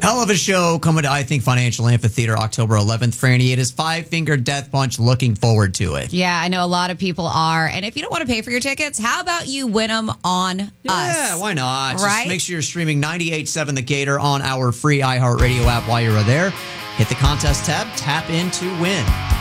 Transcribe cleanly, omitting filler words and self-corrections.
Hell of a show coming to, I think, Financial Amphitheater October 11th. Franny, it is Five Finger Death Punch. Looking forward to it. Yeah, I know a lot of people are. And if you don't want to pay for your tickets, how about you win them on us? Yeah, why not? Right? Just make sure you're streaming 98.7 The Gator on our free iHeartRadio app while you're there. Hit the contest tab, tap in to win.